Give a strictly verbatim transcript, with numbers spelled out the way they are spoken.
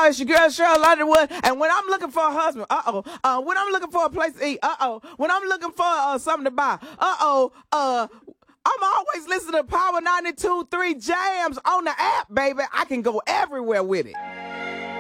y'all, it's your girl Cheryl Underwood. And when I'm looking for a husband, uh-oh. Uh, when I'm looking for a place to eat, uh-oh. When I'm looking for uh, something to buy, uh-oh. Uh, I'm always listening to Power ninety-two point three Jams on the app, baby. I can go everywhere with it.